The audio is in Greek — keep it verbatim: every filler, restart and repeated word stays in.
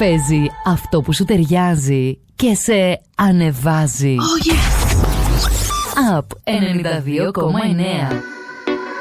Παίζει αυτό που σου ταιριάζει και σε ανεβάζει. Oh yes! Up ενενήντα δύο κόμμα εννέα.